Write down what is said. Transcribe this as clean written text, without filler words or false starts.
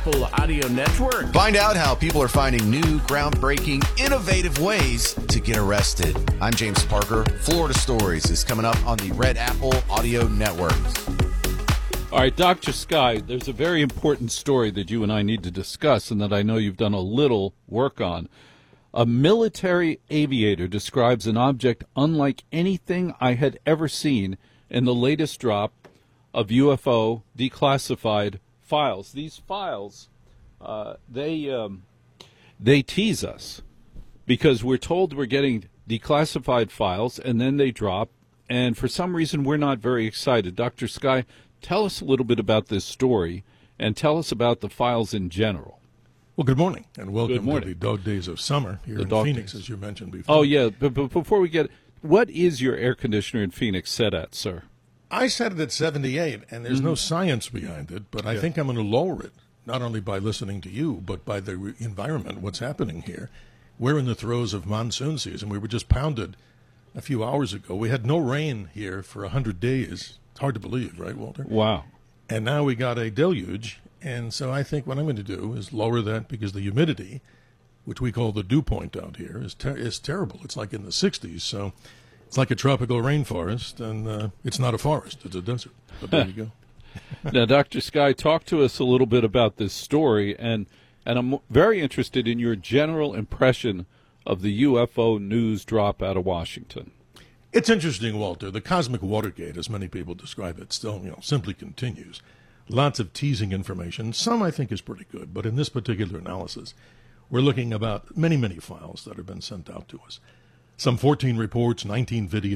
Apple Audio Network. Find out how people are finding new, groundbreaking, innovative ways to get arrested. I'm James Parker. Florida Stories is coming up on the Red Apple Audio Network. All right, Dr. Sky, there's a very important story that you and I need to discuss and that I know you've done a little work on. A military aviator describes an object unlike anything I had ever seen in the latest drop of UFO declassified files. These files, they tease us because we're told we're getting declassified files and then they drop, and for some reason we're not very excited. Dr. Sky, tell us a little bit about this story and tell us about the files in general. Well, good morning, and welcome Good morning. to the dog days of summer here in Phoenix, as you mentioned before. Oh, yeah, but before we get, what is your air conditioner in Phoenix set at, sir? I set it at 78, and there's no science behind it, but I think I'm going to lower it, not only by listening to you, but by the environment, what's happening here. We're in the throes of monsoon season. We were just pounded a few hours ago. We had no rain here for 100 days. It's hard to believe, right, Walter? Wow. And now we got a deluge, and so I think what I'm going to do is lower that because the humidity, which we call the dew point out here, is terrible. It's like in the 60s, so it's like a tropical rainforest, and it's not a forest. It's a desert. But there you go. Now, Dr. Sky, talk to us a little bit about this story, and I'm very interested in your general impression of the UFO news drop out of Washington. It's interesting, Walter. The cosmic Watergate, as many people describe it, still simply continues. Lots of teasing information. Some I think is pretty good, but in this particular analysis, we're looking about many, many files that have been sent out to us. Some 14 reports, 19 videos.